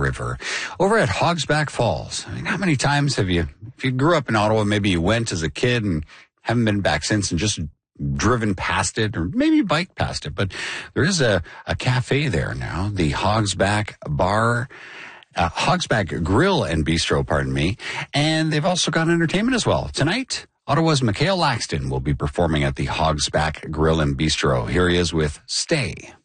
River over at Hogsback Falls. I mean, how many times if you grew up in Ottawa, maybe you went as a kid and haven't been back since and just driven past it or maybe biked past it. But there is a cafe there now, the Hogsback Grill and Bistro, pardon me. And they've also got entertainment as well. Tonight, Ottawa's Mikhail Laxton will be performing at the Hogsback Grill and Bistro. Here he is with Stay.